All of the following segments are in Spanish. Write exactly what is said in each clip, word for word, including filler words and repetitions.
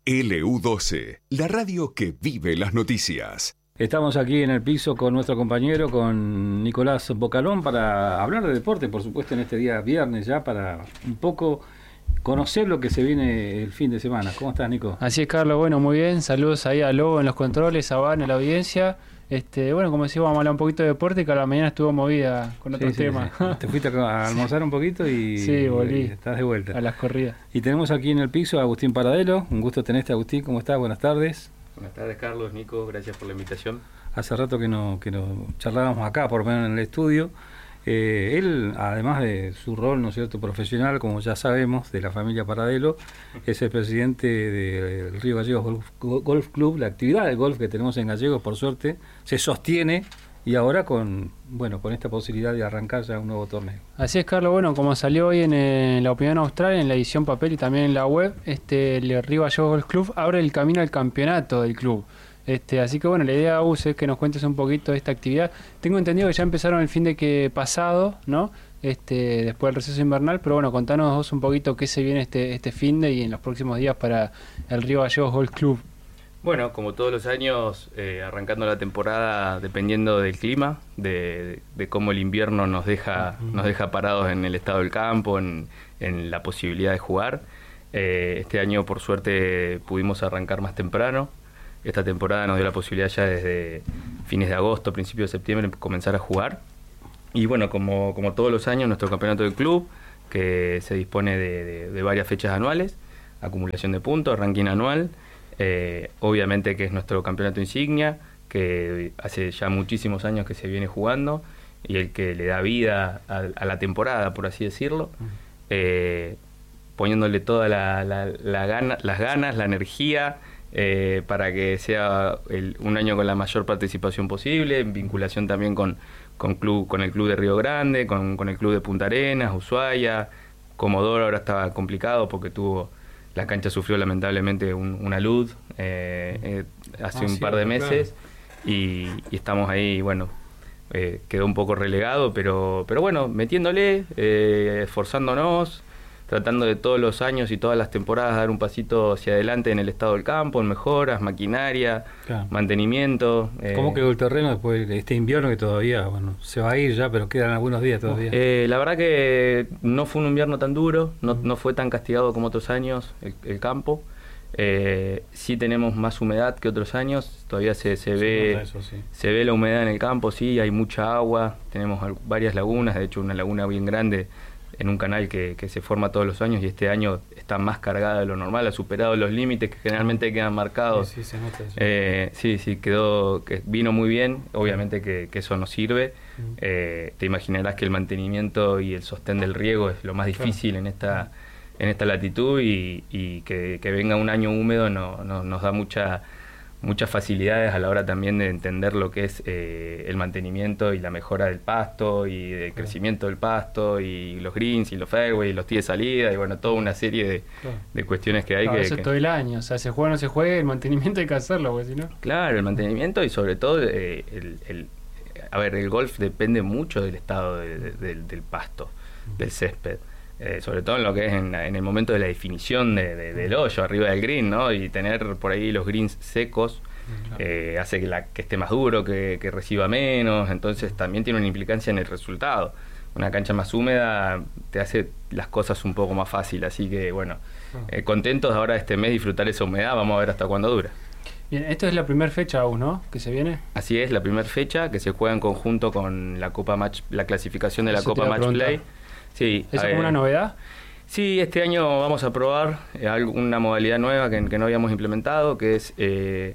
L U doce, la radio que vive las noticias. Estamos aquí en el piso con nuestro compañero, con Nicolás Bocalón, para hablar de deporte, por supuesto, en este día viernes ya, para un poco conocer lo que se viene el fin de semana. ¿Cómo estás, Nico? Así es, Carlos. Bueno, muy bien. Saludos ahí a Lobo en los controles, a Van en la audiencia. Este, bueno, como decía, vamos a hablar un poquito de deporte, que a la mañana estuvo movida con otros sí, sí, temas. Sí. Te fuiste a almorzar un poquito y, sí, volví. y estás de vuelta. A las corridas. Y tenemos aquí en el piso a Agustín Paradelo. Un gusto tenerte, Agustín. ¿Cómo estás? Buenas tardes. Buenas tardes, Carlos, Nico. Gracias por la invitación. Hace rato que no que no charlábamos acá, por lo menos en el estudio. Eh, él, además de su rol, ¿no es cierto?, profesional, como ya sabemos, de la familia Paradelo, es el presidente del Río Gallegos Golf, Golf Club. La actividad de golf que tenemos en Gallegos, por suerte, se sostiene y ahora con bueno con esta posibilidad de arrancar ya un nuevo torneo. Así es, Carlos. Bueno, como salió hoy en, en la Opinión Austral, en la edición papel y también en la web, este el Río Gallegos Golf Club abre el camino al campeonato del club. Este, así que bueno, la idea, Agus, es que nos cuentes un poquito de esta actividad. Tengo entendido que ya empezaron el fin de que pasado, ¿no? Este, después del receso invernal, pero bueno, contanos vos un poquito qué se viene este, este fin de y en los próximos días para el Río Gallegos Golf Club. Bueno, como todos los años, eh, arrancando la temporada dependiendo del clima, de, de cómo el invierno nos deja, nos deja parados en el estado del campo, en, en la posibilidad de jugar. Eh, este año, por suerte, pudimos arrancar más temprano. Esta temporada nos dio la posibilidad ya desde fines de agosto, principios de septiembre, comenzar a jugar. Y bueno, como, como todos los años, nuestro campeonato del club, que se dispone de, de, de varias fechas anuales, acumulación de puntos, ranking anual, eh, obviamente que es nuestro campeonato insignia, que hace ya muchísimos años que se viene jugando, y el que le da vida a, a la temporada, por así decirlo, eh, poniéndole todas la, la, la gana, las ganas, la energía, Eh, para que sea el, un año con la mayor participación posible, en vinculación también con, con, club, con el club de Río Grande, con, con el club de Punta Arenas, Ushuaia. Comodoro ahora estaba complicado porque tuvo la cancha sufrió lamentablemente un, una luz eh, eh, hace ah, un sí, par de meses, claro. y, y estamos ahí, bueno, eh, quedó un poco relegado, pero, pero bueno, metiéndole, eh, esforzándonos, tratando de todos los años y todas las temporadas dar un pasito hacia adelante en el estado del campo, en mejoras, maquinaria, claro. mantenimiento. Eh. ¿Cómo quedó el terreno después de este invierno que todavía, bueno, se va a ir ya, pero quedan algunos días todavía? Eh, la verdad que no fue un invierno tan duro, no, uh-huh. no fue tan castigado como otros años el, el campo. Eh, sí tenemos más humedad que otros años, todavía se, se, ve, eso, sí. se ve la humedad en el campo, sí, hay mucha agua, tenemos varias lagunas, de hecho una laguna bien grande en un canal que, que se forma todos los años, y este año está más cargada de lo normal, ha superado los límites que generalmente quedan marcados. Sí, sí, se nota eso. Eh, sí, sí, quedó, que vino muy bien, obviamente que, que eso nos sirve. Uh-huh. Eh, te imaginarás que el mantenimiento y el sostén del riego es lo más difícil, claro. en esta en esta latitud, y, y que, que venga un año húmedo no, no, nos da mucha muchas facilidades a la hora también de entender lo que es eh, el mantenimiento y la mejora del pasto y del crecimiento del pasto y los greens y los fairways y los tees de salida y bueno, toda una serie de, claro. de cuestiones que hay. Claro, que, eso que... todo el año, o sea, se juega o no se juegue, el mantenimiento hay que hacerlo, porque si no... Claro, el mantenimiento y sobre todo eh, el, el, a ver, el golf depende mucho del estado de, de, de, del pasto, del césped. Eh, sobre todo en lo que es en, en el momento de la definición de, de, del hoyo arriba del green, ¿no? Y tener por ahí los greens secos eh, hace que, la, que esté más duro, que, que reciba menos, entonces también tiene una implicancia en el resultado. Una cancha más húmeda te hace las cosas un poco más fácil, así que bueno, eh, contentos ahora de este mes disfrutar esa humedad, vamos a ver hasta cuándo dura. Bien, esto es la primera fecha aún, ¿no? Que se viene. Así es, la primera fecha que se juega en conjunto con la Copa Match, la clasificación de la Eso Copa Match Play. Sí, ¿eso es eh, como una novedad? Sí, este año vamos a probar eh, una modalidad nueva que, que no habíamos implementado, que es eh,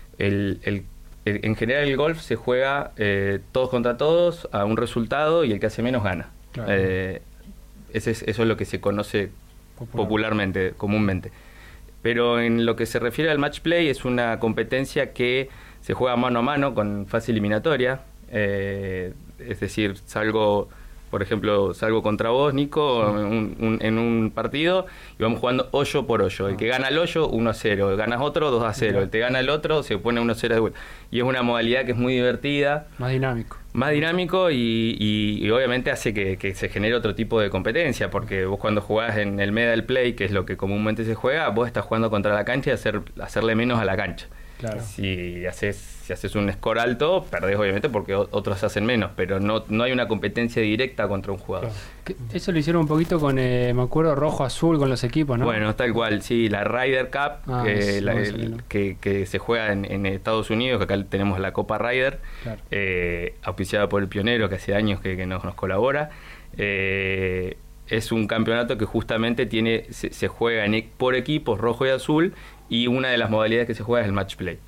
el, el, el, en general el golf se juega eh, todos contra todos a un resultado y el que hace menos gana. Claro. Eh, ese es, eso es lo que se conoce Popular. popularmente, comúnmente. Pero en lo que se refiere al match play es una competencia que se juega mano a mano con fase eliminatoria, eh, es decir, salgo por ejemplo, salgo contra vos, Nico, sí. un, un, en un partido y vamos jugando hoyo por hoyo. El que gana el hoyo, uno a cero. El ganas otro, dos a cero. El que gana el otro, se pone uno a cero de vuelta. Y es una modalidad que es muy divertida. Más dinámico. Más dinámico y, y, y obviamente hace que, que se genere otro tipo de competencia, porque vos cuando jugás en el Medal Play, que es lo que comúnmente se juega, vos estás jugando contra la cancha y hacer, hacerle menos a la cancha. Claro. Si haces, si haces un score alto, perdés obviamente porque otros hacen menos, pero no, no hay una competencia directa contra un jugador. Claro. Eso lo hicieron un poquito con, eh, me acuerdo, rojo-azul con los equipos, ¿no? Bueno, tal cual, sí, la Ryder Cup, ah, que, es, la, no, el, no. que, que se juega en, en Estados Unidos, que acá tenemos la Copa Ryder, claro. eh, auspiciada por el Pionero, que hace años que, que nos, nos colabora. Eh, es un campeonato que justamente tiene se, se juega en, por equipos rojo y azul, y una de las modalidades que se juega es el match play.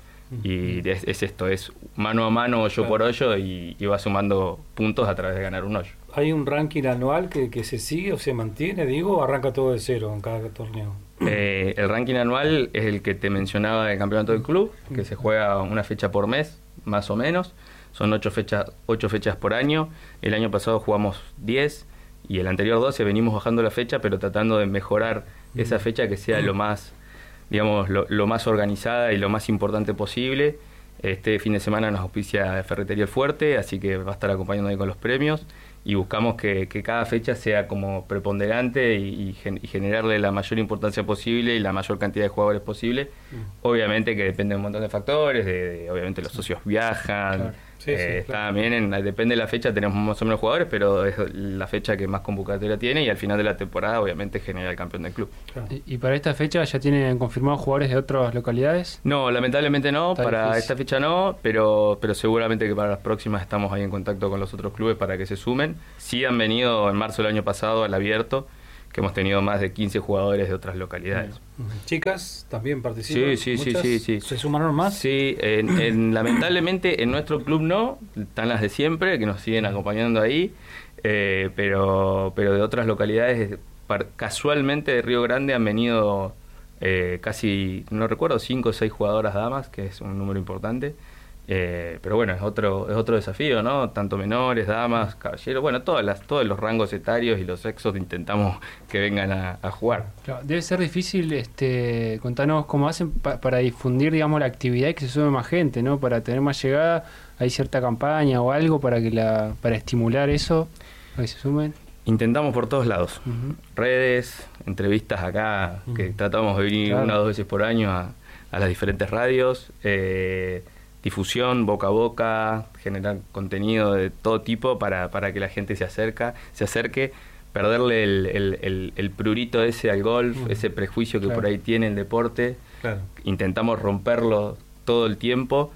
Y es, es esto, es mano a mano, hoyo claro. por hoyo, y, y va sumando puntos a través de ganar un hoyo. ¿Hay un ranking anual que, que se sigue o se mantiene, digo, o arranca todo de cero en cada torneo? Eh, el ranking anual es el que te mencionaba del campeonato del club, que se juega una fecha por mes, más o menos. Son ocho fechas, ocho fechas por año. El año pasado jugamos diez y el anterior doce. Venimos bajando la fecha, pero tratando de mejorar esa fecha que sea lo más... digamos, lo, lo más organizada y lo más importante posible. Este fin de semana nos auspicia Ferretería El Fuerte, así que va a estar acompañando ahí con los premios, y buscamos que, que cada fecha sea como preponderante y, y, gen, y generarle la mayor importancia posible y la mayor cantidad de jugadores posible. Mm. Obviamente que depende de un montón de factores, de, de, obviamente los socios viajan, claro. sí, eh, sí, claro. también en, depende de la fecha, tenemos más o menos jugadores, pero es la fecha que más convocatoria tiene, y al final de la temporada obviamente genera el campeón del club. Claro. ¿Y, ¿Y para esta fecha ya tienen confirmados jugadores de otras localidades? No, lamentablemente no, Está para difícil. Esta fecha no, pero, pero seguramente que para las próximas estamos ahí en contacto con los otros clubes para que se sumen. Sí han venido en marzo del año pasado al abierto, que hemos tenido más de quince jugadores de otras localidades. ¿Chicas también participan? Sí, sí, sí, sí, sí. ¿Se sumaron más? Sí, en, en, lamentablemente en nuestro club no, están las de siempre, que nos siguen acompañando ahí, eh, pero, pero de otras localidades, casualmente de Río Grande han venido eh, casi, no recuerdo, cinco o seis jugadoras damas, que es un número importante. Eh, pero bueno, es otro es otro desafío, ¿no? Tanto menores, damas, caballeros, bueno, todas las, todos los rangos etarios y los sexos intentamos que vengan a, a jugar. Claro, debe ser difícil, este, contanos cómo hacen pa, para difundir, digamos, la actividad y que se sume más gente, ¿no? Para tener más llegada, ¿hay cierta campaña o algo para que la para estimular eso, para que se sumen? Intentamos por todos lados, uh-huh. redes, entrevistas acá, uh-huh. que tratamos de venir claro. una o dos veces por año a, a las diferentes radios, eh, difusión, boca a boca, generar contenido de todo tipo para, para que la gente se acerca, se acerque, perderle el, el, el, el prurito ese al golf, uh-huh. ese prejuicio que claro. por ahí tiene el deporte. Claro. Intentamos romperlo todo el tiempo,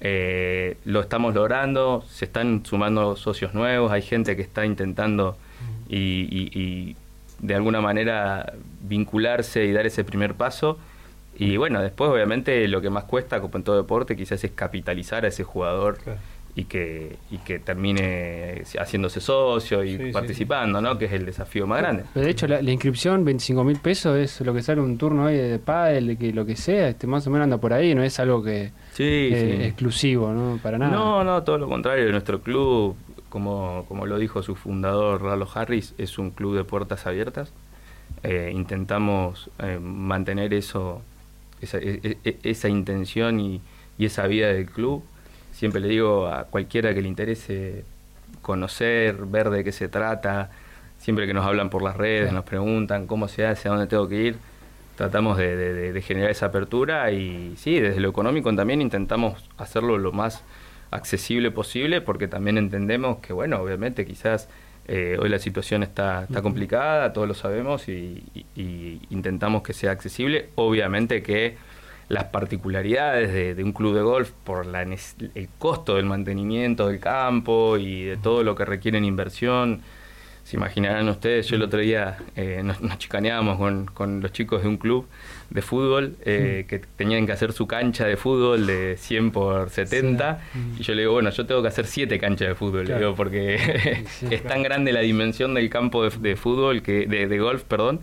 eh, lo estamos logrando, se están sumando socios nuevos, hay gente que está intentando uh-huh. y, y, y de alguna manera vincularse y dar ese primer paso. Y bueno, después obviamente lo que más cuesta, como en todo deporte, quizás es capitalizar a ese jugador claro. y que y que termine haciéndose socio y sí, participando, sí, sí. ¿no? Que es el desafío más grande. Pero de hecho la, la inscripción, veinticinco mil pesos, es lo que sale un turno ahí de pádel, de que lo que sea, este más o menos anda por ahí, no es algo que sí, eh, sí. exclusivo, ¿no? Para nada. No, no, todo lo contrario. Nuestro club, como, como lo dijo su fundador, Ralo Harris, es un club de puertas abiertas. Eh, intentamos eh, mantener eso... Esa, esa intención y, y esa vida del club. Siempre le digo a cualquiera que le interese conocer, ver de qué se trata, siempre que nos hablan por las redes, nos preguntan cómo se hace, a dónde tengo que ir, tratamos de, de, de generar esa apertura y sí, desde lo económico también intentamos hacerlo lo más accesible posible, porque también entendemos que, bueno, obviamente quizás Eh, hoy la situación está, está complicada, todos lo sabemos, y, y, y intentamos que sea accesible. Obviamente que las particularidades de, de un club de golf, por la, el costo del mantenimiento del campo y de todo lo que requiere en inversión, se imaginarán ustedes, yo el otro día eh, nos, nos chicaneábamos con, con los chicos de un club de fútbol eh, que tenían que hacer su cancha de fútbol de cien por setenta, sí. y yo le digo, bueno, yo tengo que hacer siete canchas de fútbol, claro. le digo, porque sí, es claro. tan grande la dimensión del campo de, de fútbol, que de, de golf, perdón,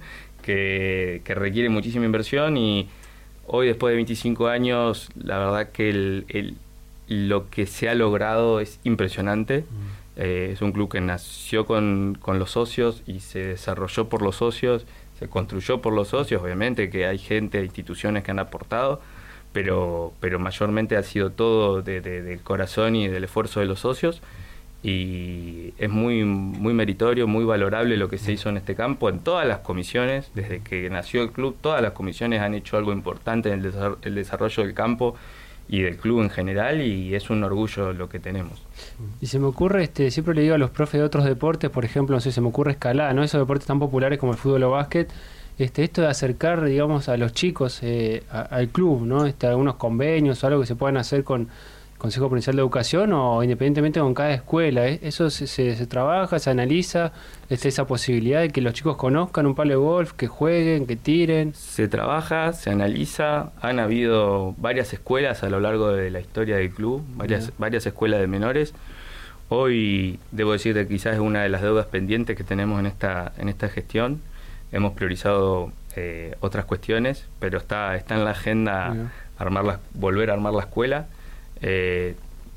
que, que requiere muchísima inversión, y hoy, después de veinticinco años, la verdad que el, el, lo que se ha logrado es impresionante. Mm. Eh, es un club que nació con, con los socios y se desarrolló por los socios, se construyó por los socios, obviamente que hay gente, instituciones que han aportado, pero, pero mayormente ha sido todo de, de, del corazón y del esfuerzo de los socios, y es muy, muy meritorio, muy valorable lo que se hizo en este campo, en todas las comisiones, desde que nació el club, todas las comisiones han hecho algo importante en el, desar- el desarrollo del campo y del club en general, y es un orgullo lo que tenemos. Y se me ocurre, este siempre le digo a los profes de otros deportes, por ejemplo, no sé, se me ocurre escalada, ¿no? Esos deportes tan populares como el fútbol o básquet, este, esto de acercar, digamos, a los chicos eh, a, al club, ¿no? Este, algunos convenios o algo que se puedan hacer con Consejo Provincial de Educación o independientemente con cada escuela, ¿eh? Eso se, se, se trabaja, se analiza, este, esa posibilidad de que los chicos conozcan un palo de golf, que jueguen, que tiren. Se trabaja, se analiza, han habido varias escuelas a lo largo de la historia del club, varias, yeah. varias escuelas de menores. Hoy debo decir que quizás es una de las deudas pendientes que tenemos en esta, en esta gestión. Hemos priorizado eh, otras cuestiones, pero está, está en la agenda yeah. armar la, volver a armar la escuela. Eh,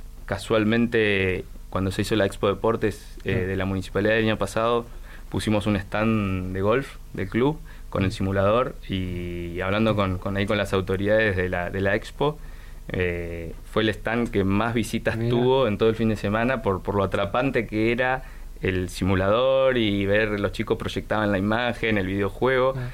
casualmente, cuando se hizo la Expo Deportes eh, sí. de la Municipalidad del año pasado, pusimos un stand de golf del club con el simulador, y hablando con, con ahí con las autoridades de la, de la Expo, eh, fue el stand que más visitas Mira. tuvo en todo el fin de semana por, por lo atrapante que era el simulador y ver los chicos proyectaban la imagen, el videojuego. Sí.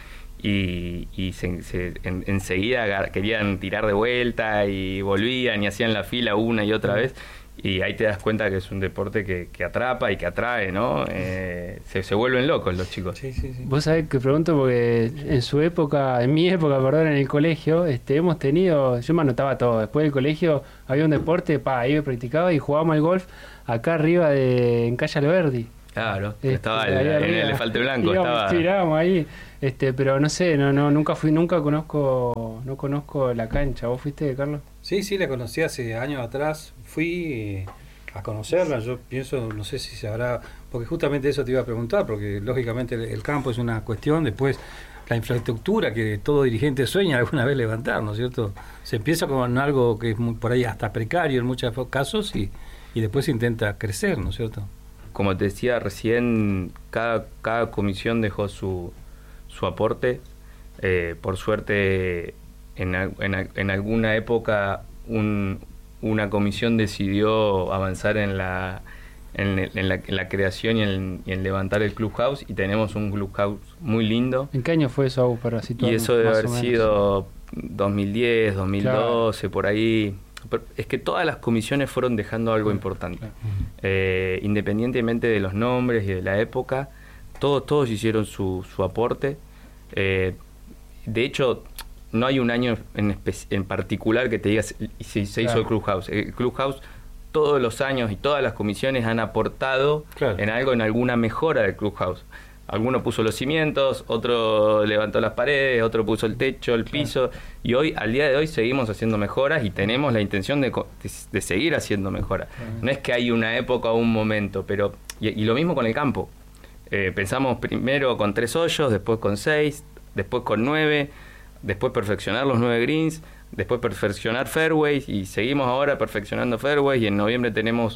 Y, y se, se, en, enseguida querían tirar de vuelta y volvían y hacían la fila una y otra vez, y ahí te das cuenta que es un deporte que, que atrapa y que atrae, ¿no? Eh, se, se vuelven locos los chicos. Sí, sí, sí. Vos sabés que pregunto porque en su época, en mi época, perdón, en el colegio, este, hemos tenido, yo me anotaba todo, después del colegio había un deporte, pa, ahí me practicaba y jugábamos al golf acá arriba de en Calle Alberdi. Claro, este, estaba el, en el elefante blanco, íbamos, estaba. Tirábamos ahí, este, pero no sé, no, no, nunca fui, nunca conozco, no conozco la cancha. ¿Vos fuiste, Carlos? Sí, sí, la conocí hace años atrás. Fui a conocerla. Yo pienso, no sé si se habrá, porque justamente eso te iba a preguntar, porque lógicamente el, el campo es una cuestión. Después la infraestructura que todo dirigente sueña alguna vez levantar, ¿no es cierto? Se empieza con algo que es muy, por ahí hasta precario en muchos casos, y, y después se intenta crecer, ¿no es cierto? Como te decía recién, cada, cada comisión dejó su, su aporte. Eh, por suerte, en, en, en alguna época un, una comisión decidió avanzar en la, en, en, la, en la creación y en, y en levantar el Clubhouse, y tenemos un Clubhouse muy lindo. ¿En qué año fue eso, para situarnos? Y eso debe haber sido dos mil diez, dos mil doce, claro. por ahí. Es que todas las comisiones fueron dejando algo importante. Claro. Eh, independientemente de los nombres y de la época, todos, todos hicieron su, su aporte. Eh, de hecho, no hay un año en, en particular que te digas si se hizo claro. el Clubhouse. El Clubhouse, todos los años y todas las comisiones han aportado claro. en algo, en alguna mejora del Clubhouse. Alguno puso los cimientos, otro levantó las paredes, otro puso el techo, el piso, claro. y hoy, al día de hoy, seguimos haciendo mejoras y tenemos la intención de, de, de seguir haciendo mejoras. Claro. No es que hay una época o un momento, pero y, y lo mismo con el campo. Eh, pensamos primero con tres hoyos, después con seis, después con nueve, después perfeccionar los nueve greens, después perfeccionar fairways, y seguimos ahora perfeccionando fairways, y en noviembre tenemos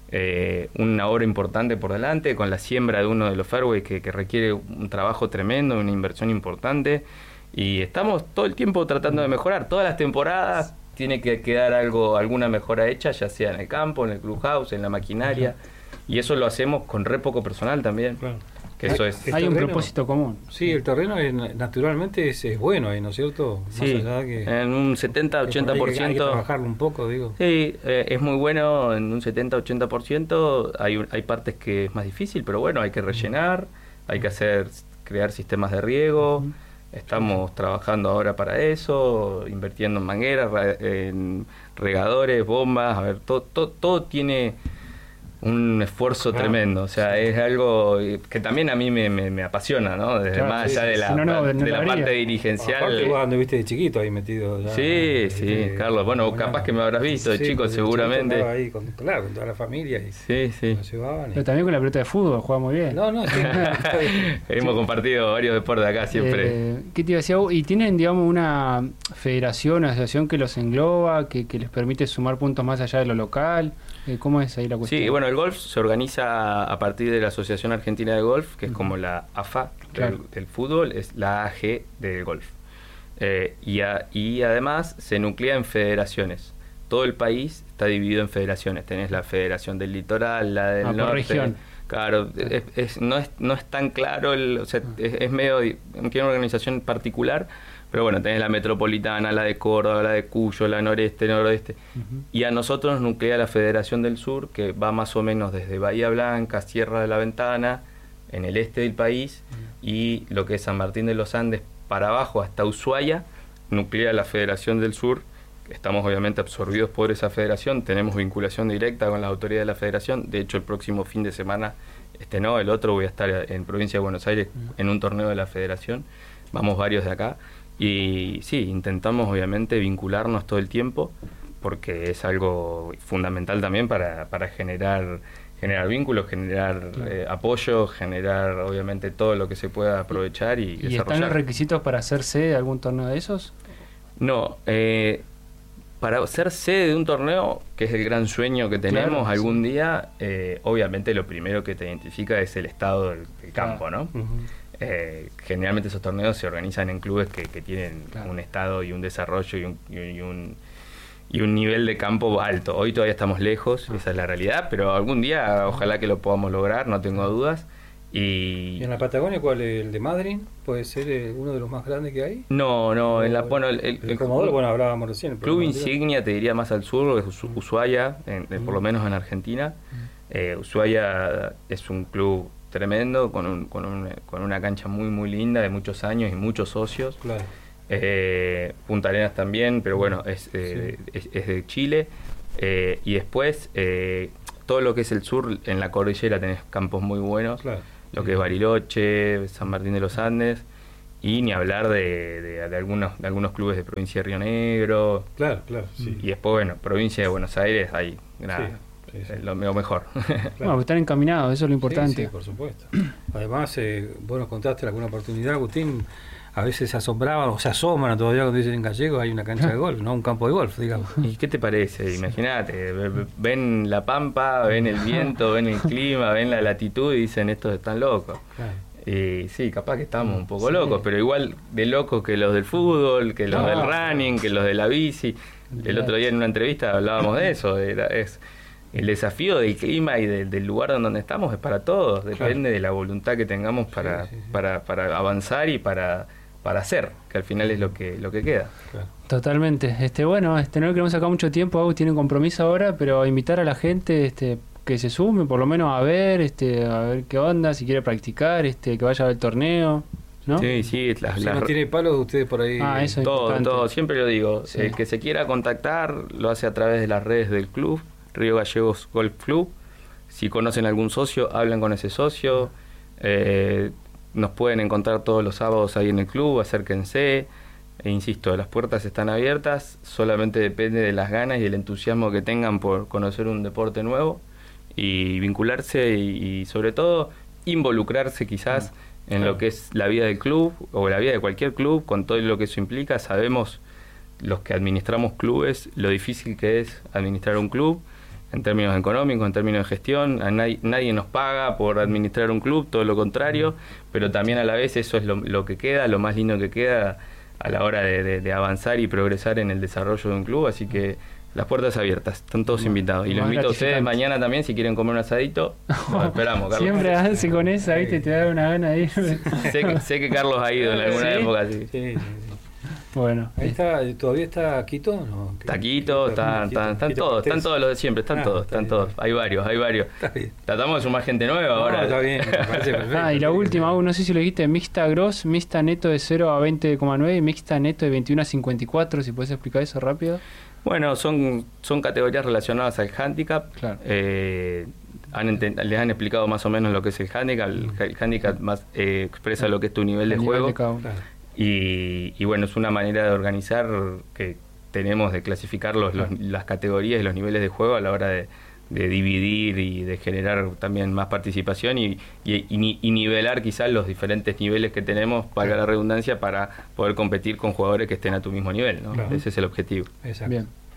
Eh, una obra importante por delante con la siembra de uno de los fairways que, que requiere un trabajo tremendo, una inversión importante, y estamos todo el tiempo tratando de mejorar. Todas las temporadas tiene que quedar algo, alguna mejora hecha, ya sea en el campo, en el clubhouse, en la maquinaria, y eso lo hacemos con re poco personal también. Claro. Que eso es. Hay un propósito común. Sí, el terreno es, naturalmente es, es bueno ahí, ¿no es cierto? Más sí, allá que, en un setenta a ochenta por ciento. Hay que trabajarlo un poco, digo. Sí, eh, es muy bueno en un setenta a ochenta por ciento. Hay, hay partes que es más difícil, pero bueno, hay que rellenar, hay que hacer crear sistemas de riego. Uh-huh. Estamos trabajando ahora para eso, invirtiendo en mangueras, en regadores, bombas. A ver, todo, todo, todo tiene un esfuerzo claro. tremendo, o sea, es algo que también a mí me, me, me apasiona, ¿no? Desde claro, más sí, allá de la, no, no, de no la parte dirigencial. Aparte vos anduviste de chiquito ahí metido. Ya, sí, sí, de, Carlos, bueno, una, capaz que me habrás visto de sí, chico, seguramente. Chiquito ahí con, claro, con toda la familia. Y sí, sí. Nos llevaban y... Pero también con la pelota de fútbol, jugaba muy bien. No, no, sí, hemos sí. compartido varios deportes acá siempre. Eh, ¿Qué te iba a decir? ¿Y tienen, digamos, una federación, una asociación que los engloba, que, que les permite sumar puntos más allá de lo local? ¿Cómo es ahí la cuestión? Sí, bueno, el golf se organiza a partir de la Asociación Argentina de Golf, que es como la A F A Claro. del, del fútbol, es la A G del golf. Eh, y, a- y además se nuclea en federaciones. Todo el país está dividido en federaciones. Tenés la Federación del Litoral, la del Ah, por norte. región. Claro, es, es- no, es, no es tan claro, el, o sea, es, es medio, di- tiene una organización particular, pero bueno, tenés la metropolitana, la de Córdoba, la de Cuyo, la noreste, noroeste. Ujú. Y a nosotros nos nuclea la Federación del Sur, que va más o menos desde Bahía Blanca, Sierra de la Ventana, en el este del país, y lo que es San Martín de los Andes para abajo hasta Ushuaia, nuclea la Federación del Sur. Estamos obviamente absorbidos por esa federación, tenemos vinculación directa con las autoridades de la federación. De hecho, el próximo fin de semana, este no, el otro, voy a estar en Provincia de Buenos Aires en un torneo de la federación. Vamos varios de acá. Y sí, intentamos obviamente vincularnos todo el tiempo, porque es algo fundamental también para, para generar generar vínculos, generar Claro. eh, apoyo, generar obviamente todo lo que se pueda aprovechar y, ¿Y están desarrollar. los requisitos para hacer sede de algún torneo de esos? No, eh, para ser sede de un torneo, que es el gran sueño que tenemos Claro, algún sí. día, eh, obviamente lo primero que te identifica es el estado del, del Claro. campo, ¿no? Ujú. Eh, generalmente esos torneos se organizan en clubes que, que tienen Claro. un estado y un desarrollo y un, y un, y un nivel de campo alto. Hoy todavía estamos lejos, Ah. esa es la realidad, pero algún día ojalá que lo podamos lograr, no tengo dudas. Y ¿Y en la Patagonia cuál es? ¿El de Madrid? ¿Puede ser eh, uno de los más grandes que hay? no, no, en la, O bueno, el, el- el el Comodoro, club- bueno, hablábamos recién. pero club no, insignia te diría más al sur, es Usu- Ushuaia, en- en- por lo menos en Argentina. Eh, Ushuaia es un club tremendo, con, un, con, un- con una cancha muy muy linda de muchos años y muchos socios. Claro. Eh, Punta Arenas también, pero bueno, es, eh, es, es de Chile. Eh, y después, eh, todo lo que es el sur, en la cordillera tenés campos muy buenos, Claro. lo que es Bariloche, San Martín de los Andes, y ni hablar de, de- de algunos, de algunos clubes de provincia de Río Negro. Claro, claro, sí. Y después, bueno, provincia de Buenos Aires, hay nada, Sí, sí, sí. eh, Lo, lo mejor. Bueno, pues están encaminados, eso es lo importante. Sí, sí, por supuesto. Además, eh, vos nos contaste alguna oportunidad, Agustín, a veces se asombraban o se asombran todavía cuando dicen en gallego hay una cancha de golf, no un campo de golf, digamos. ¿Y qué te parece? Imagínate, ve- ve- ven la pampa, ven el viento, ven el clima, ven la latitud y dicen estos están locos. Claro. Y sí, capaz que estamos un poco Sí. locos, pero igual de locos que los del fútbol, que los No. del running, que los de la bici. El otro día en una entrevista hablábamos de eso, era, es el desafío del clima y de- del lugar en donde estamos es para todos, depende de la voluntad que tengamos para, Sí, sí, sí. para, para avanzar y para, para hacer, que al final es lo que, lo que queda. Claro. Totalmente. Este, bueno, este, no le queremos sacar mucho tiempo, Agus tiene un compromiso ahora, pero invitar a la gente este, que se sume, por lo menos a ver, este, a ver qué onda, si quiere practicar, este, que vaya al torneo, ¿no? Sí, sí, las, Si las- no tiene palos, ustedes por ahí. Ah, eso es todo, importante. todo, siempre lo digo. Sí. El que se quiera contactar lo hace a través de las redes del club, Río Gallegos Golf Club. Si conocen algún socio, hablan con ese socio. Eh, nos pueden encontrar todos los sábados ahí en el club, acérquense. E insisto, las puertas están abiertas, solamente depende de las ganas y el entusiasmo que tengan por conocer un deporte nuevo y vincularse y, y sobre todo involucrarse quizás en Claro. lo que es la vida del club o la vida de cualquier club, con todo lo que eso implica. Sabemos los que administramos clubes lo difícil que es administrar un club en términos económicos, en términos de gestión. A nadie, nadie nos paga por administrar un club, todo lo contrario, pero también a la vez eso es lo, lo que queda, lo más lindo que queda a la hora de, de- de avanzar y progresar en el desarrollo de un club. Así que las puertas abiertas, están todos invitados. Y los más invito a ustedes gratificante. mañana también, si quieren comer un asadito. Los esperamos, Carlos. Siempre hace con esa, ¿viste? Te da una gana de ir. Sé que, sé que Carlos ha ido en alguna ¿Sí? época, sí. Sí, sí, sí. Bueno, Ahí está, ¿todavía está Quito? No, Taquito, están, están, están Quito todos, Cortés. están todos los de siempre, están Ah, todos, está están bien. todos. Hay varios, hay varios. Está bien. Tratamos de sumar gente nueva No, ahora. está bien, me parece perfecto. Ah, y la última, Agus, no sé si lo dijiste, mixta gross, mixta neto de cero a veinte coma nueve y mixta neto de veintiuno a cincuenta y cuatro, si puedes explicar eso rápido. Bueno, son, son categorías relacionadas al handicap. Claro. Eh, han enten- les han explicado más o menos lo que es el handicap. El, el handicap más eh, expresa lo que es tu nivel de El nivel juego. de cada uno. Claro. Y, y bueno, es una manera de organizar que tenemos de clasificar los, los- las categorías y los niveles de juego a la hora de, de dividir y de generar también más participación y, y, y ni- y nivelar quizás los diferentes niveles que tenemos, para la redundancia, para poder competir con jugadores que estén a tu mismo nivel, ¿no? Claro. Ese es el objetivo. Exacto. Bien.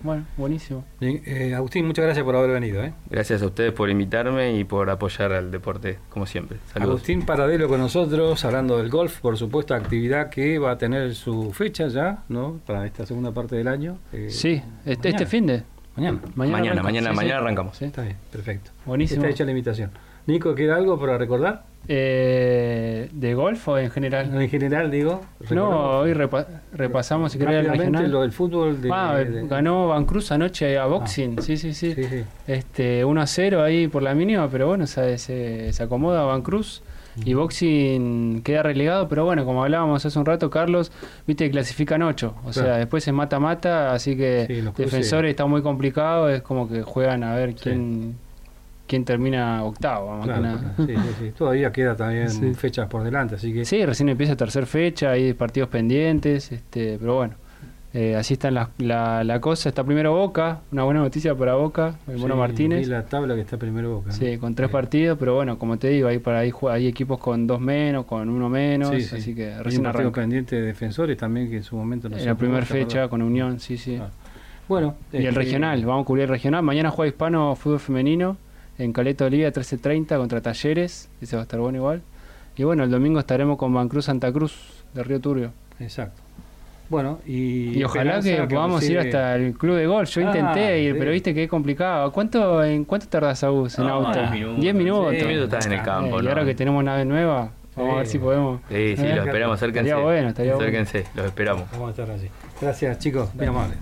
Bueno, buenísimo. Bien, eh, Agustín, muchas gracias por haber venido. ¿eh? Gracias a ustedes por invitarme y por apoyar al deporte, como siempre. Saludos. Agustín Paradelo con nosotros, hablando del golf, por supuesto, actividad que va a tener su fecha ya, ¿no? Para esta segunda parte del año. Eh, sí, este, este fin de... Mañana. Mañana, mañana, arranca. mañana, Sí, mañana sí. arrancamos. Sí. Está bien, perfecto. Buenísimo. Está hecha la invitación. Nico, ¿queda algo para recordar? Eh, ¿De golf o en general? En general, digo. No, hoy repa- repasamos si querés el rápidamente regional. lo del fútbol. De, Ah, de- ganó Van Cruz anoche a boxing, sí, sí, sí. Sí, sí. Este, uno a cero ahí por la mínima, pero bueno, se, se, se acomoda Van Cruz. Y boxing queda relegado, pero bueno, como hablábamos hace un rato, Carlos, viste que clasifican ocho. O sea, Claro. después es mata-mata, así que Sí, los cruces. defensores está muy complicado, es como que juegan a ver quién, quién termina octavo. Más Claro, que nada. sí, sí, sí. Todavía queda también Sí. fechas por delante, así que Sí, recién empieza tercer fecha, hay partidos pendientes, este, pero bueno, eh, así está la, la, la cosa. Está primero Boca, una buena noticia para Boca, el Mono sí, Martínez. vi la tabla que está primero Boca, ¿no? Sí, con tres Sí. partidos, pero bueno, como te digo, hay, para ahí, jue- hay equipos con dos menos, con uno menos, Sí, sí. así que Hay un recién partido arranca. pendiente de defensores también que en su momento no En se la jugó, primera ¿te fecha acordás? con Unión, sí, sí. Ah. Bueno, Y el este, regional, vamos a cubrir el regional. Mañana juega Hispano Fútbol Femenino en Caleta Olivia, trece treinta contra Talleres, ese va a estar bueno igual. Y bueno, el domingo estaremos con Van Cruz Santa Cruz de Río Turbio. Exacto. Bueno, y, Y ojalá que Esperanza, podamos ir recibe- hasta el club de golf. Yo Ah, intenté ir, sí. pero viste que es complicado. ¿Cuánto en cuánto tardás, Agus, en No, auto? diez minutos. diez minutos. diez minutos estás en el campo, Eh, y ¿no? ahora que tenemos nave nueva, vamos a ver Sí. si podemos. Sí, sí, Eh, los esperamos, acérquense. estaría bueno, estaría bueno. acérquense, los esperamos. Vamos a estar allí. Gracias, chicos. Bien amables.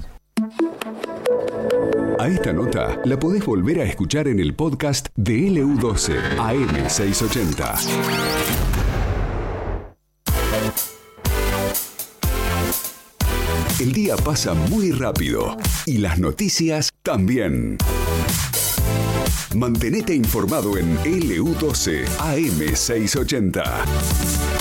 A esta nota la podés volver a escuchar en el podcast de L U doce A M seiscientos ochenta. El día pasa muy rápido y las noticias también. Mantenete informado en L U doce A M seiscientos ochenta.